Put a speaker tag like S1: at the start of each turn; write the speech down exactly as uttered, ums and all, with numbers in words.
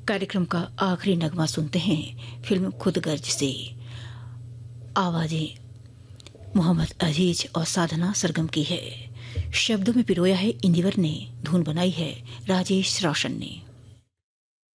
S1: कार्यक्रम का आखिरी नगमा सुनते हैं फिल्म खुदगर्ज से। आवाजें मोहम्मद अजीज और साधना सरगम की है। शब्दों में पिरोया है इंदिवर ने, धुन बनाई है राजेश रोशन ने।